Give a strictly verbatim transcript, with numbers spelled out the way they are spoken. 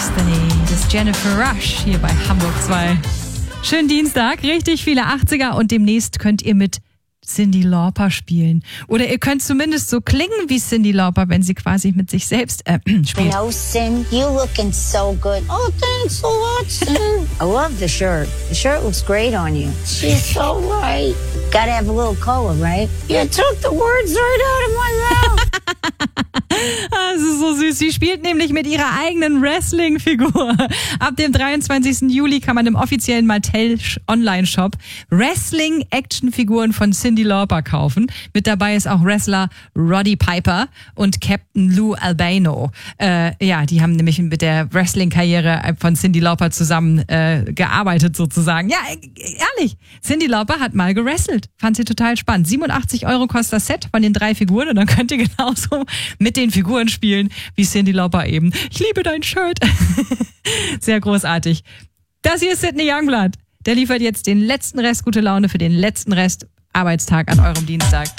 Destiny. Das ist Jennifer Rush hier bei Hamburg zwei. Schönen Dienstag, richtig viele achtziger und demnächst könnt ihr mit Cyndi Lauper spielen. Oder ihr könnt zumindest so klingen wie Cyndi Lauper, wenn sie quasi mit sich selbst äh, spielt. You know, Cyn, you looking so good. Oh, thanks a lot, Cyn. I love the shirt. The shirt looks great on you. She's so right. Gotta have a little cola, right? You took the words right out of my mouth. Das ist so süß. Sie spielt nämlich mit ihrer eigenen Wrestling-Figur. Ab dem dreiundzwanzigsten Juli kann man im offiziellen Mattel-Online-Shop Wrestling-Action-Figuren von Cyndi Lauper kaufen. Mit dabei ist auch Wrestler Roddy Piper und Captain Lou Albano. Äh, ja, die haben nämlich mit der Wrestling-Karriere von Cyndi Lauper zusammen äh, gearbeitet sozusagen. Ja, ehrlich, Cyndi Lauper hat mal gewrestelt. Fand sie total spannend. siebenundachtzig Euro kostet das Set von den drei Figuren und dann könnt ihr genauso mit den Figuren spielen wie Cyndi Lauper eben. Ich liebe dein Shirt. Sehr großartig. Das hier ist Sidney Youngblood. Der liefert jetzt den letzten Rest gute Laune für den letzten Rest Arbeitstag an eurem Dienstag.